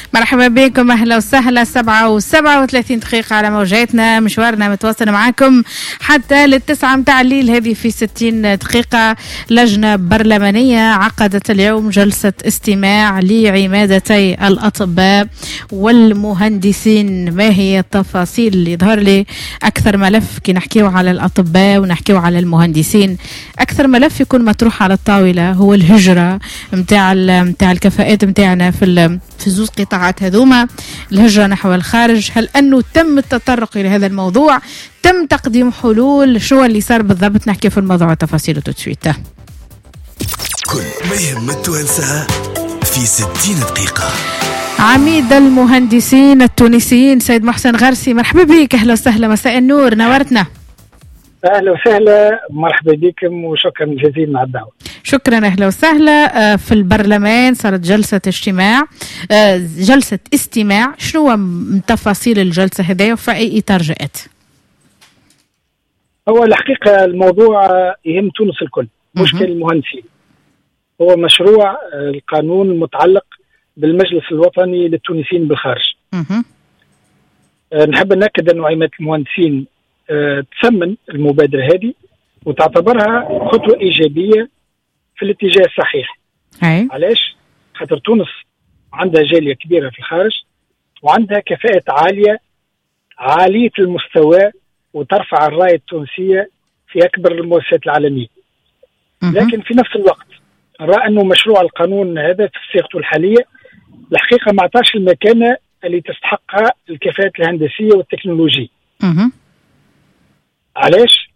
مرحبا بكم، أهلا وسهلا. 7:37 دقيقة على موجاتنا، مشوارنا متواصل معكم حتى للتسعة متاع الليل. هذه في 60 دقيقة. لجنة برلمانية عقدت اليوم جلسة استماع لعمادتي الأطباء والمهندسين. ما هي التفاصيل اللي يظهر لي؟ أكثر ملف كي نحكيو على الأطباء ونحكيو على المهندسين، أكثر ملف يكون مطروح على الطاولة هو الهجرة متاع الكفاءات متاعنا في زوز قطاعات هذوما، الهجرة نحو الخارج. هل أنه تم التطرق إلى هذا الموضوع؟ تم تقديم حلول؟ شو اللي صار بالضبط؟ نحكي في الموضوع وتفاصيله تسويت. كل ما يهم التوانسة في 60 دقيقة. عميد المهندسين التونسيين سيد محسن غرسي، مرحبا بك، أهلا وسهلا، مساء النور، نورتنا. أهلا وسهلا، مرحبا بكم وشكرا جزيلا على الدعوة. شكرا، أهلا وسهلا. في البرلمان صارت جلسة استماع. شنو من تفاصيل الجلسة هذه وفي أي إطار جاءت؟ هو الحقيقة الموضوع يهم تونس الكل، مشكل المهندسين. هو مشروع القانون المتعلق بالمجلس الوطني للتونسيين بالخارج. نحب نأكد أن عمادة المهندسين تثمن المبادرة هذه وتعتبرها خطوة إيجابية في الاتجاه الصحيح. علاش؟ خاطر تونس عندها جالية كبيرة في الخارج وعندها كفاءة عالية المستوى وترفع الراية التونسية في أكبر المؤسسات العالمية. لكن في نفس الوقت نرى أنه مشروع القانون هذا في صيغته الحالية الحقيقة ما عطاش المكانة اللي تستحقها الكفاءات الهندسية والتكنولوجية. علاش؟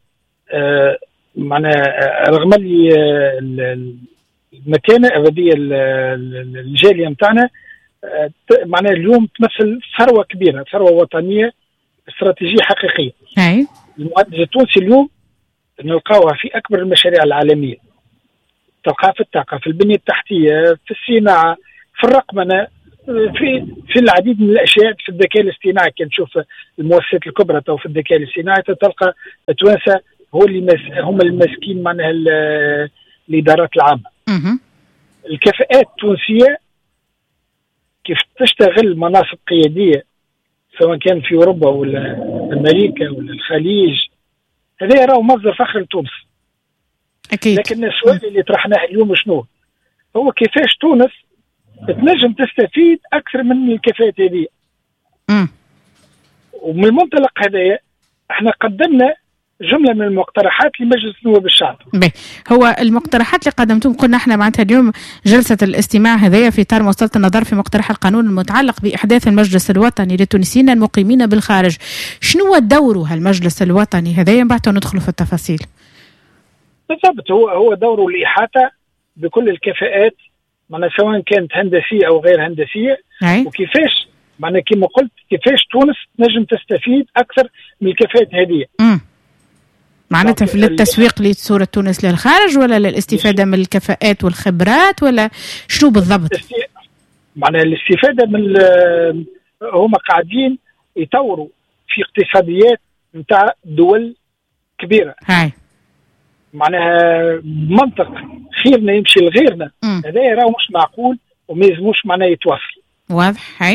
رغم اللي المكانة هذه الجالية متاعنا اليوم تمثل ثروة كبيرة، ثروة وطنية استراتيجية حقيقية. المهندس التونسي اليوم نلقاوها في أكبر المشاريع العالمية، تلقاها في الطاقة، في البنية التحتية، في الصناعة، في الرقمنة، في العديد من الأشياء، في الذكاء الاصطناعي. كان نشوف المؤسسات الكبرى تو في الذكاء الاصطناعي تلقى التوانسة هم الماسكين معناها الإدارات العامة. الكفاءات التونسية كيف تشتغل مناصب قيادية سواء كان في أوروبا ولا أمريكا ولا الخليج، هذا راهو مصدر فخر لتونس. أكيد. لكن السؤال اللي طرحناه اليوم شنو هو؟ كيفاش تونس تنجم تستفيد أكثر من الكفاءات هذه؟ ومن المنطلق هذايا احنا قدمنا جملة من المقترحات لمجلس نواب الشعب. هو المقترحات اللي قدمتهم قلنا احنا معناتها اليوم جلسة الاستماع هذه في اطار موصلة النظر في مقترح القانون المتعلق بإحداث المجلس الوطني للتونسيين المقيمين بالخارج. شنو دوره هالمجلس الوطني هذا؟ بعد ندخلوا في التفاصيل. بالضبط، هو دوره الإحاطة بكل الكفاءات سواء كانت هندسية أو غير هندسية. وكيفاش كما قلت كيفاش تونس نجم تستفيد أكثر من الكفاءات هذه. معناتها في التسويق لصورة تونس للخارج ولا للاستفادة من الكفاءات والخبرات ولا شنو بالضبط؟ الاستفادة من هم قاعدين يطوروا في اقتصاديات متاع دول كبيرة. معناها منطق خيرنا يمشي لغيرنا، هذا يراه مش معقول وما يلزموش يتواصل. واضح.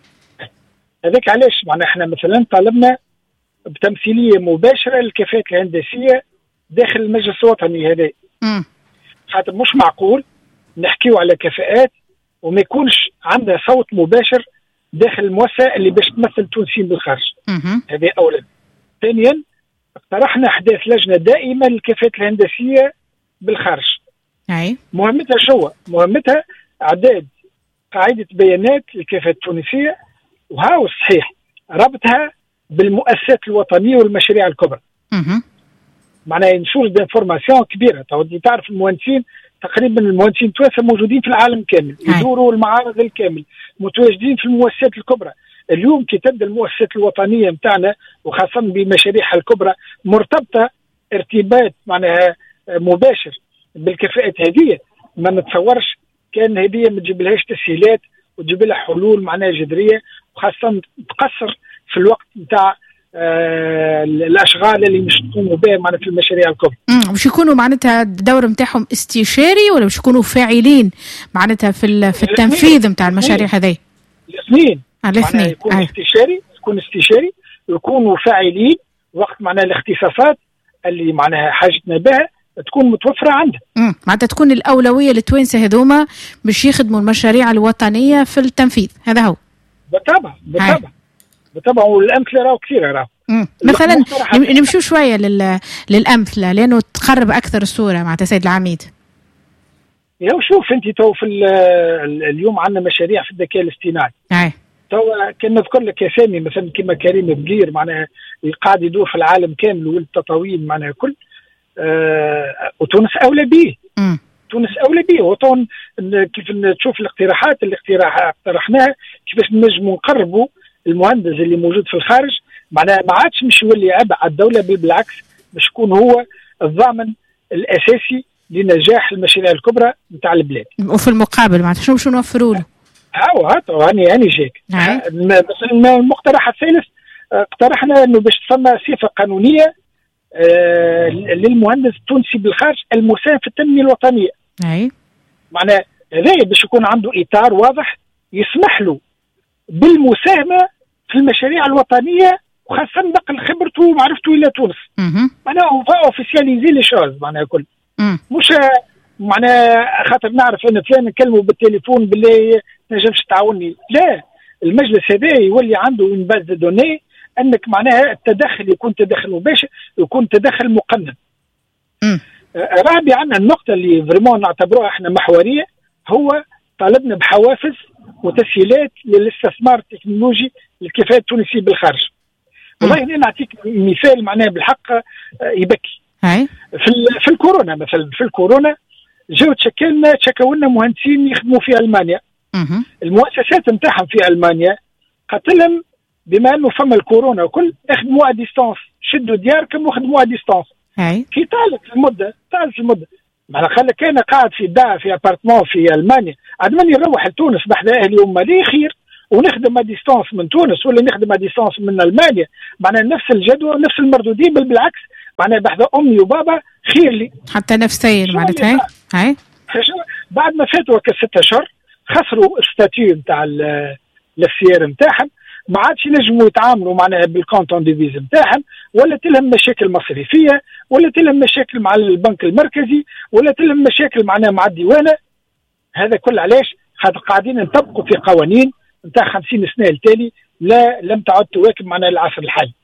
هذاك علاش احنا مثلا طالبنا بتمثيلية مباشرة للكفاءات الهندسية داخل المجلس الوطني هذا. خاطر مش معقول نحكيو على كفاءات وما يكونش عندها صوت مباشر داخل المؤسسة اللي باش تمثل التونسيين بالخارج. هذا أولا. ثانيا اقترحنا احداث لجنة دائمة للكفاءات الهندسية بالخارج. مهمتها شو؟ مهمتها اعداد قاعدة بيانات للكفاءات التونسية، وهاو صحيح ربطها بالمؤسسات الوطنية والمشاريع الكبرى. ينشور دانفورماسيون كبيرة. تعرف المهندسين تقريبا المهندسين التوانسة موجودين في العالم كامل، يدوروا المعارض الكامل، متواجدين في المؤسسات الكبرى. اليوم كي تبدا المؤسسات الوطنية متاعنا وخاصة بمشاريعها الكبرى مرتبطة ارتباط مباشر بالكفاءات هذه، ما نتصورش كان هذه ما تجيب لهاش تسهيلات وتجيب لها حلول جذرية، وخاصة تقصر في الوقت نتاع الاشغال اللي مش تقوموا بها في المشاريع الكبرى. مش يكونوا معناتها الدور نتاعهم استشاري ولا مش يكونوا فاعلين في التنفيذ نتاع المشاريع هذه؟ الاثنين يكون استشاري، يكونوا فاعلين وقت معناها الاختصاصات اللي معناها حاجتنا بها تكون متوفره عندها. معناتها تكون الاولويه للتوانسه هذوما باش يخدموا المشاريع الوطنيه في التنفيذ، هذا هو. بالطبع والامثله راهو كثيره راهو. مثلا نمشوا شويه للامثله لانه تقرب اكثر الصوره معناتها سيد العميد. يا شوف انت تو في اليوم عندنا مشاريع في الذكاء الاصطناعي. تو كان نذكر لك اسامي مثلا كما كريم بلير معناها قاعد يدور في العالم كامل والتطاوين معناها كل وتونس اولى به. تونس اولى به وطون كيف تشوف الاقتراحات اللي اقترحناها كيفاش نجموا نقربوا المهندس اللي موجود في الخارج معناها ما عادش مش يولي عبء على الدوله، بل بالعكس باش يكون هو الضامن الاساسي لنجاح المشاريع الكبرى نتاع البلاد. وفي المقابل معناتها شنو نوفروا له؟ هاني جاك. مثلا المقترح الثالث اقترحنا انه باش تسمى صفه قانونيه للمهندس التونسي بالخارج المساهم في التنميه الوطنيه. معناها هذا باش يكون عنده اطار واضح يسمح له بالمساهمه في المشاريع الوطنيه وخاصه نقل خبرته ومعرفته الى تونس. معناها هو اوفيسياليزي لي شوز معناها كل مش معناها خاطر نعرف ان فلان نكلمه بالتليفون بالله نجمش تعاوني، لا، المجلس هذا يولي عنده من باز دوني انك معناها التدخل يكون تدخل مباشر، يكون تدخل مقنن. رابعا النقطه اللي فريمون نعتبروها احنا محوريه هو طالبنا بحوافز وتسهيلات للاستثمار التكنولوجي للكفاءة التونسية بالخارج. والله هنا نعطيك مثال معناها بالحق يبكي. في الكورونا مثلا، في الكورونا جاو تشكوا لنا مهندسين يخدموا في المانيا. المؤسسات نتاعهم في المانيا قتلهم بما انه فما الكورونا وكل اخدموا ا ديستانس، شدوا دياركم وخدموا ا ديستانس. كي طالت المده معناها خلى كان قاعد في دار في ابارتمون في المانيا عاد من يروح لتونس بحذا اهلي ومالي خير ونخدم ا ديستانس من تونس ولا نخدم ا ديستانس من المانيا، معناها نفس الجدوى نفس المردودين، بل بالعكس معناها بحذا امي وبابا خير لي حتى نفسيا معناتها. بعد ما فاتوا ك6 اشهر خسروا الستاتيو نتاع السير نتاعهم، ما عادش ينجموا يتعاملوا معناها بالكونتون ديفيز نتاعهم، ولا تلهم مشاكل مصرفيه، ولا تلهم مشاكل مع البنك المركزي، ولا تلهم مشاكل معناها مع الديوانه. هذا كل علاش؟ خاطر قاعدين نطبقوا في قوانين نتاع 50 سنه التالي لم تعد تواكب معناها العصر الحالي.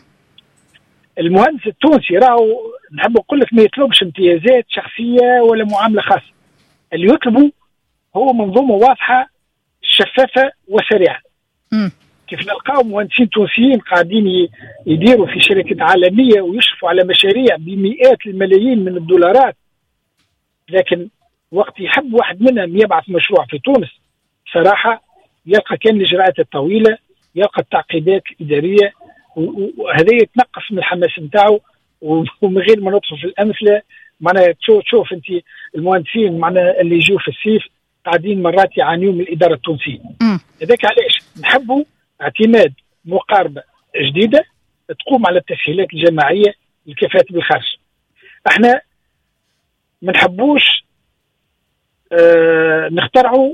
المهندس التونسي راهو نحب نقول لك ما يطلبش امتيازات شخصيه ولا معامله خاصه، اللي يطلبوا هو منظومه واضحه شفافه وسريعه. كيف نلقاو مهندسين تونسيين قاعدين يديروا في شركات عالميه ويشرفوا على مشاريع بمئات الملايين من الدولارات، لكن وقت يحب واحد منهم يبعث مشروع في تونس صراحه يلقى كان الاجراءات الطويله، يلقى التعقيدات الاداريه، وهذا يتنقص من الحماس نتاعو. ومن غير ما ندخل في الامثله معناها تشوف انت المهندسين معناها اللي يجوا في الصيف قاعدين مرات يعانيوا من الاداره التونسيه. هذاك علاش نحبوا اعتماد مقاربه جديده تقوم على التسهيلات الجماعيه للكفاءة بالخارج. احنا ما نحبوش نخترعوا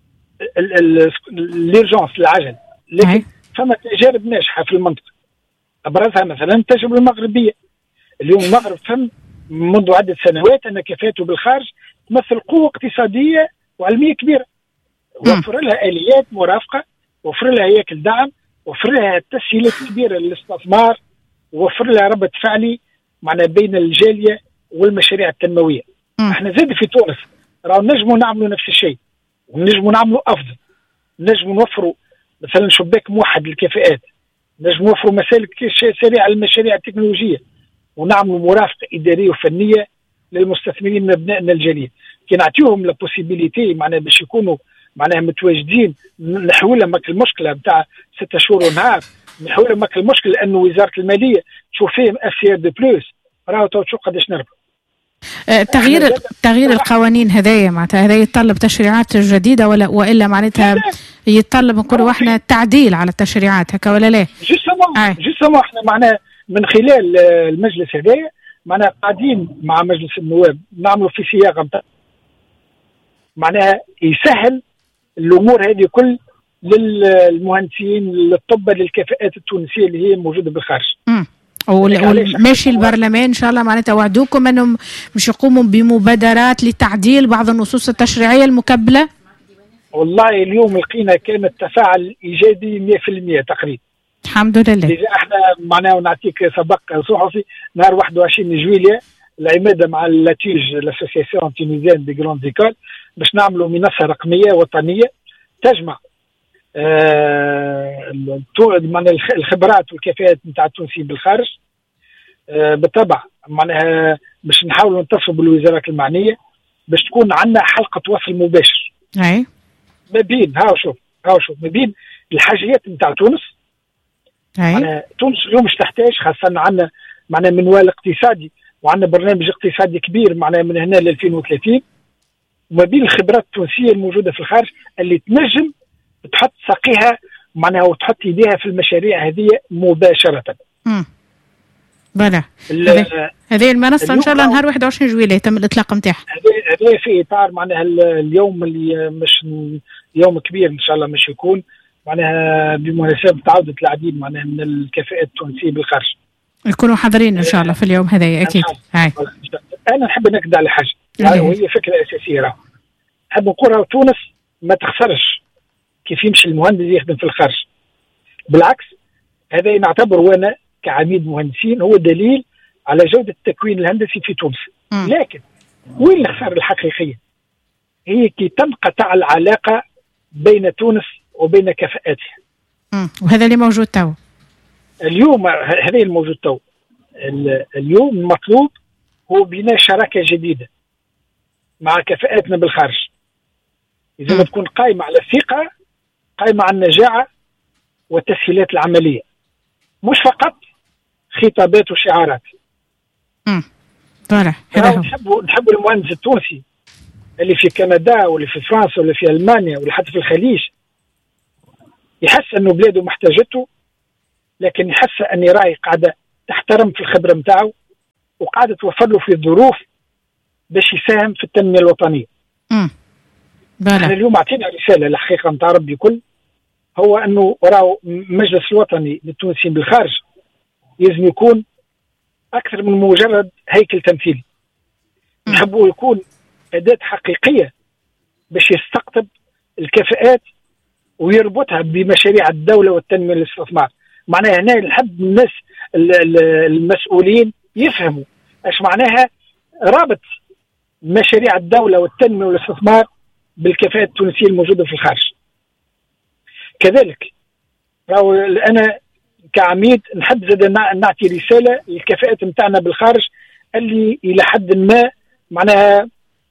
الارجونس العجل، لكن فما تجارب ناجحه في المنطقه، ابرزها مثلا التجربه المغربيه. اليوم المغرب فهم منذ عده سنوات ان كفاءته بالخارج تمثل قوه اقتصاديه وعلميه كبيره. وفر لها اليات مرافقه، وفر لها هياكل دعم، وفر لها تسهيلات كبيره للاستثمار، ووفر لها ربط فعلي معنا بين الجاليه والمشاريع التنمويه. احنا زاد في تونس راهو نجموا نعملوا نفس الشيء، ونجموا نعملوا افضل. نجموا نوفروا مثلا شباك موحد للكفاءات، نجموا نوفروا مسالك سريعه للمشاريع التكنولوجيه، ونعملوا مرافقه اداريه وفنيه للمستثمرين من ابنائنا الجاليه. كي نعطيوهم لا بوسيبيليتي معناها باش يكونوا معناها متواجدين، نحول لهم المشكله نتاع 6 شهور ونهار، نحول لهم المشكله انه وزاره الماليه تشوف فيهم افير دو بلوس، راهو تشوف قداش نربح. تغيير القوانين هذايا معناتها هذا يتطلب تشريعات جديده والا معناتها يتطلب نقولوا احنا التعديل على التشريعات هكا ولا لا؟ جوستومون احنا معناها من خلال المجلس هذايا معناها قاعدين مع مجلس النواب نعملوا في صياغه معناها يسهل الامور هذه كل للمهندسين للطب للكفاءات التونسيه اللي هي موجوده بالخارج. ماشي البرلمان ان شاء الله معناتها وعدوكم انهم مش يقوموا بمبادرات لتعديل بعض النصوص التشريعيه المكبله؟ والله اليوم لقينا كان التفاعل ايجابي 100% تقريبا. الحمد لله. اذا احنا معناها ونعطيك سبق صحفي نهار 21 جويلية العماده مع اللاتيج لاسوسياسيون تونيزيان دي جراند ايكول باش نعملوا منصه رقميه وطنيه تجمع الخبرات والكفاءات نتاع التونسيين بالخارج. بالطبع معناها باش نحاولوا نتصلوا بالوزارات المعنيه باش تكون عندنا حلقه وصل مباشر اي ما بين هاو شوف ما بين الحاجيات نتاع تونس. معناها تونس اليوم مش تحتاج خاصه عندنا معناها منوال اقتصادي وعندنا برنامج اقتصادي كبير معناها من هنا ل 2030 وما بين الخبرات التونسيه الموجوده في الخارج اللي تنجم تحط ساقيها معناها وتحط يديها في المشاريع هذه مباشره. بلا هذه المنصه ان شاء الله نهار 21 جويلية تم الاطلاق نتاعها. هذا في اطار معناها اليوم اللي مش يوم كبير ان شاء الله مش يكون معناها بمناسبه عوده العديد معناها من الكفاءات التونسيه بالخارج يكونوا حاضرين ان شاء الله في اليوم هذا اكيد. هاي انا نحب نكد على حاجه وهي فكره اساسيه نحب نقول تونس ما تخسرش كيف يمشي المهندس يخدم في الخارج. بالعكس هذا نعتبر وانا كعميد مهندسين هو دليل على جودة التكوين الهندسي في تونس. لكن وين الخسارة الحقيقية؟ هي كي تنقطع العلاقة بين تونس وبين كفاءاتها. وهذا اللي موجود تو اليوم. هذا الموجود تو اليوم المطلوب هو بناء شراكة جديدة مع كفاءاتنا بالخارج. إذا ما تكون قائمة على الثقة قائمة على النجاعة والتسهيلات العملية مش فقط خطابات وشعارات. نحب المهندس التونسي اللي في كندا ولا في فرنسا ولا في ألمانيا ولا حتى في الخليج يحس أنه بلاده محتاجته لكن يحس أن راهي قاعدة تحترم في الخبرة متاعه وقاعدة توفر له في الظروف باش يساهم في التنمية الوطنية. احنا اليوم اعطينا رسالة الحقيقة متاع ربي كل هو أنه وراء المجلس الوطني للتونسيين بالخارج يلزم يكون أكثر من مجرد هيكل تمثيلي. نحبه يكون أداة حقيقية باش يستقطب الكفاءات ويربطها بمشاريع الدولة والتنمية والاستثمار. معناها هنا نحب الناس المسؤولين يفهموا ايش معناها رابط مشاريع الدولة والتنمية والاستثمار بالكفاءات التونسية الموجودة في الخارج. كذلك أنا كعميد نحب زاد نعطي رسالة للكفاءات متاعنا بالخارج اللي إلى حد ما معناها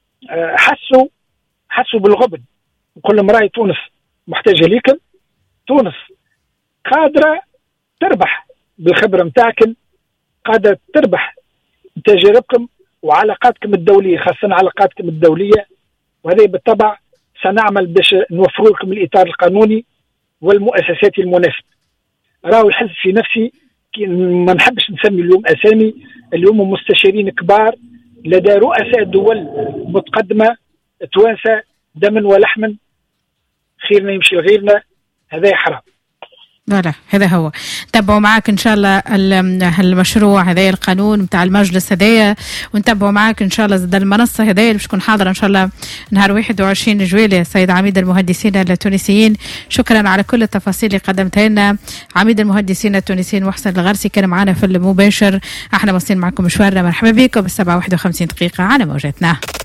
حسوا بالغبن. نقول لهم راهي تونس محتاجة ليكم. تونس قادرة تربح بالخبرة متاعكم قادرة تربح بتجاربكم وعلاقاتكم الدولية خاصة علاقاتكم الدولية وهذا بالطبع سنعمل باش نوفر لكم الإطار القانوني والمؤسسات المناسب. راهو الحس في نفسي ما نحبش نسمي اليوم أسامي اليوم مستشارين كبار لدى رؤساء دول متقدمة توانسة دما ولحما خيرنا يمشي لغيرنا هذا حرام. لا هذا هو. نتابعوا معاك ان شاء الله المشروع هذايا القانون بتاع المجلس هذايا ونتابعوا معاك ان شاء الله زاد المنصه هذايا باش تكون حاضره ان شاء الله نهار 21 جويلية. سيد عميد المهندسين التونسيين شكرا على كل التفاصيل اللي قدمتها لنا. عميد المهندسين التونسيين محسن الغرسي كان معنا في المباشر. احنا واصلين معكم مشوارنا. مرحبا بكم ب7:51 على موجاتنا.